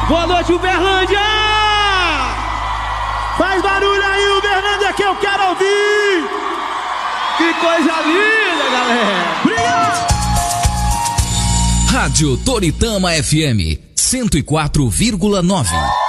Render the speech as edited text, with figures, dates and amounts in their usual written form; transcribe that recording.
Boa noite, Uberlândia! Faz barulho aí, Uberlândia, que eu quero ouvir! Que coisa linda, galera! Obrigado! Rádio Toritama FM 104,9.